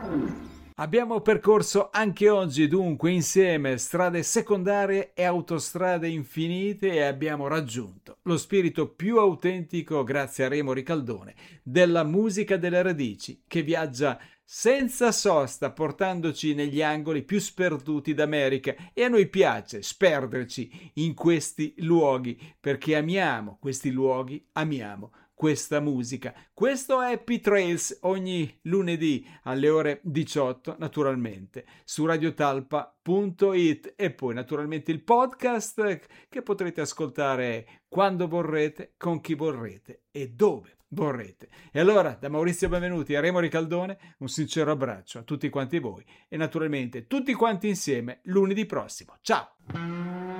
Abbiamo percorso anche oggi dunque insieme strade secondarie e autostrade infinite e abbiamo raggiunto lo spirito più autentico, grazie a Remo Ricaldone, della musica delle radici che viaggia senza sosta portandoci negli angoli più sperduti d'America, e a noi piace sperderci in questi luoghi perché amiamo questi luoghi, amiamo questa musica. Questo è Happy Trails ogni lunedì alle ore 18, naturalmente, su radiotalpa.it, e poi naturalmente il podcast che potrete ascoltare quando vorrete, con chi vorrete e dove vorrete. E allora, da Maurizio Benvenuti a Remo Ricaldone, un sincero abbraccio a tutti quanti voi e naturalmente tutti quanti insieme lunedì prossimo. Ciao!